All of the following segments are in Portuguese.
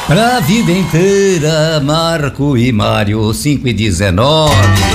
Pra vida inteira, Marco e Mário, 5:19.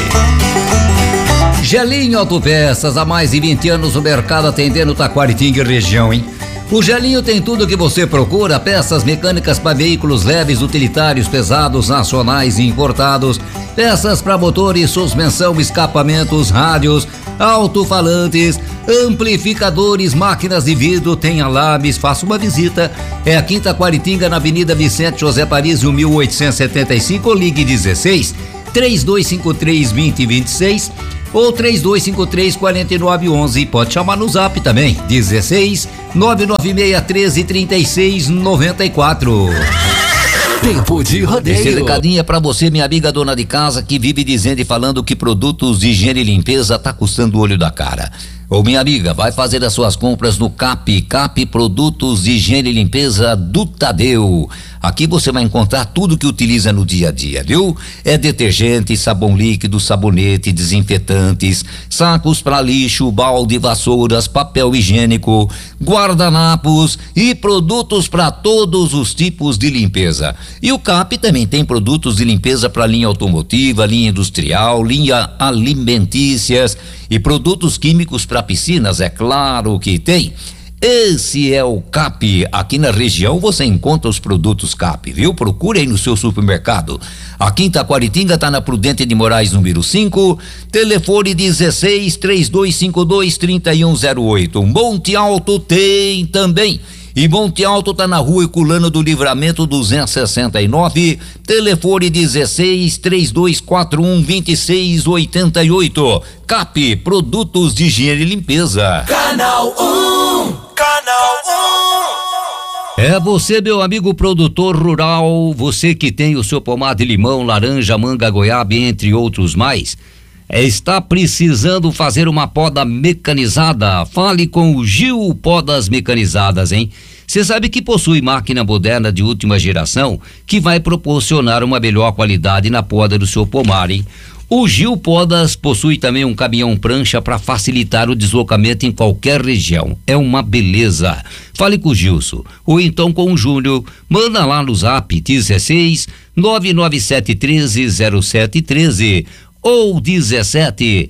Gelinho Autopeças, há mais de 20 anos no mercado, atendendo Taquaritinga e região, hein? O Gelinho tem tudo o que você procura: peças mecânicas para veículos leves, utilitários, pesados, nacionais e importados, peças para motores, suspensão, escapamentos, rádios, alto-falantes, amplificadores, máquinas de vidro, tem alarmes. Faça uma visita, é aqui em Taquaritinga, na Avenida Vicente José Paris, 1875, ou ligue 16 3253-2026 ou 3253-4911. Pode chamar no zap também, 16 996133694. Tempo de rodeio. Esse recadinho é pra você, minha amiga dona de casa, que vive dizendo e falando que produtos de higiene e limpeza tá custando o olho da cara. Ô minha amiga, vai fazer as suas compras no CAP Produtos de Higiene e Limpeza do Tadeu. Aqui você vai encontrar tudo que utiliza no dia a dia, viu? É detergente, sabão líquido, sabonete, desinfetantes, sacos para lixo, balde, vassouras, papel higiênico, guardanapos e produtos para todos os tipos de limpeza. E o CAP também tem produtos de limpeza para linha automotiva, linha industrial, linha alimentícias e produtos químicos para piscinas, é claro que tem. Esse é o CAP. Aqui na região você encontra os produtos CAP, viu? Procure aí no seu supermercado. Aqui em Taquaritinga tá na Prudente de Moraes, número 5, telefone 16-3252-3108. Monte Alto tem também. E Monte Alto tá na rua Herculano do Livramento 269, telefone 16-3241-2688. CAP, produtos de higiene e limpeza. Canal 1. É você, meu amigo produtor rural, você que tem o seu pomar de limão, laranja, manga, goiaba, entre outros mais. Está precisando fazer uma poda mecanizada? Fale com o Gil Podas Mecanizadas, hein? Você sabe que possui máquina moderna de última geração que vai proporcionar uma melhor qualidade na poda do seu pomar, hein? O Gil Podas possui também um caminhão prancha para facilitar o deslocamento em qualquer região. É uma beleza. Fale com o Gilson ou então com o Júnior. Manda lá no zap 16 997130713 ou 17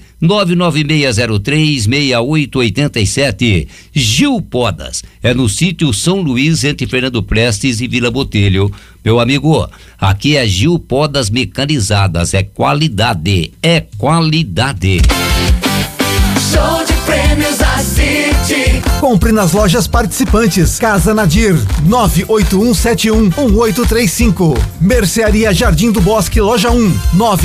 99603-6887. Gil Podas é no sítio São Luís, entre Fernando Prestes e Vila Botelho. Meu amigo, aqui é Gil Podas Mecanizadas, é qualidade, é qualidade. Show de prêmios da City. Compre nas lojas participantes. Casa Nadir, 981711835. Mercearia Jardim do Bosque, loja 1,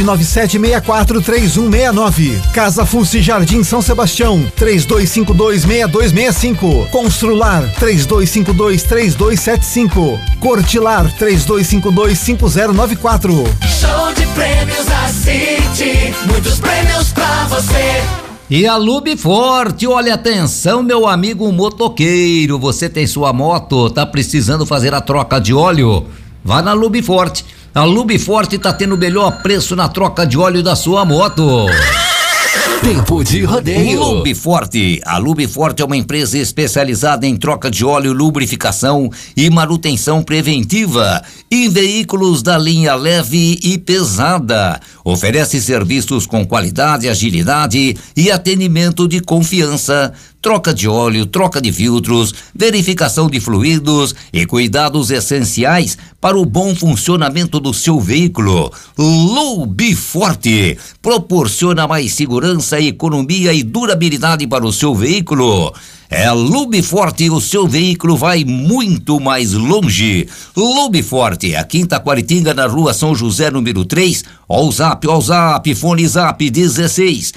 997643169. Casa Fussi Jardim São Sebastião, 32526265. Constrular, 32523275. Cortilar, 32525094. Show de prêmios da City. Muitos prêmios pra você. E a Lube Forte, olha, atenção, meu amigo motoqueiro, você tem sua moto, tá precisando fazer a troca de óleo? Vá na Lube Forte. A Lube Forte tá tendo o melhor preço na troca de óleo da sua moto. Tempo de rodeio. Lube Forte. A Lube Forte é uma empresa especializada em troca de óleo, lubrificação e manutenção preventiva em veículos da linha leve e pesada. Oferece serviços com qualidade, agilidade e atendimento de confiança. Troca de óleo, troca de filtros, verificação de fluidos e cuidados essenciais para o bom funcionamento do seu veículo. Lube Forte proporciona mais segurança, economia e durabilidade para o seu veículo. É a Lube Forte, o seu veículo vai muito mais longe. Lube Forte, aqui em Taquaritinga, na rua São José, número 3. Ó o zap, fone zap 16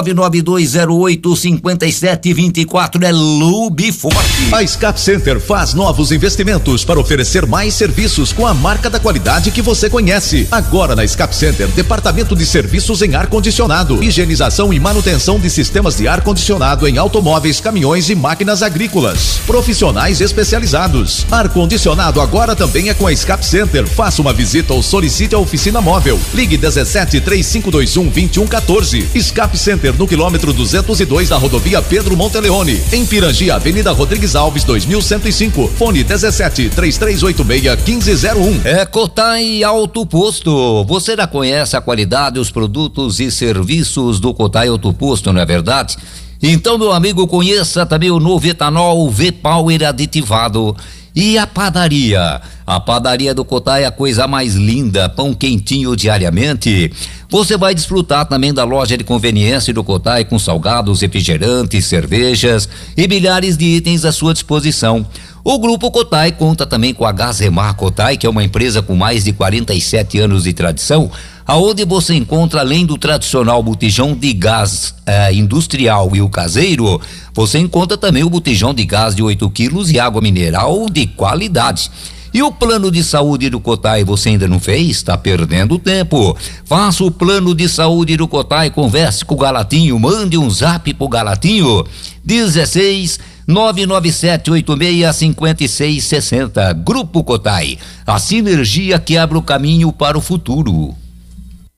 992085724. É Lube Forte. A Scap Center faz novos investimentos para oferecer mais serviços com a marca da qualidade que você conhece. Agora na Scap Center, departamento de serviços em ar-condicionado, higienização e manutenção de sistemas de ar-condicionado em automóveis, caminhões e máquinas agrícolas. Profissionais especializados. Ar-condicionado agora também é com a Scap Center. Faça uma visita ou solicite a oficina móvel. Ligue 17 3521 2114. Scap Center no quilômetro 202 da rodovia Pedro Monteleone. Em Pirangi, Avenida Rodrigues Alves 2105. Fone 17 3386 1501. É Cotai Auto Posto. Você já conhece a qualidade, os produtos e serviços do Cotai Auto Posto, não é verdade? Então, meu amigo, conheça também o novo etanol V-Power aditivado. E a padaria? A padaria do Cotai é a coisa mais linda, pão quentinho diariamente. Você vai desfrutar também da loja de conveniência do Cotai com salgados, refrigerantes, cervejas e milhares de itens à sua disposição. O Grupo Cotai conta também com a Gás Remar Cotai, que é uma empresa com mais de 47 anos de tradição, aonde você encontra, além do tradicional botijão de gás industrial e o caseiro, você encontra também o botijão de gás de 8 quilos e água mineral de qualidade. E o plano de saúde do Cotai você ainda não fez? Está perdendo tempo. Faça o plano de saúde do Cotai, converse com o Galatinho, mande um zap pro Galatinho, 16 997865660. Grupo Cotai, a sinergia que abre o caminho para o futuro.